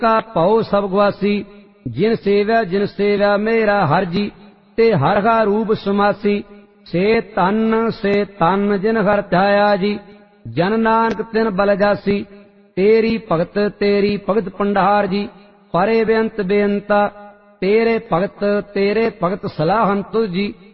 का भौ सब गुआसी। जिन सेव्या मेरा हर जी, ते हर का रूप समासी। से तन जिन हर ध्याया जी, जन नानक तिन बल जासी। तेरी भगत पंडार जी, परे बेअंत बेअंता। तेरे भगत सलाहन तुझ जी।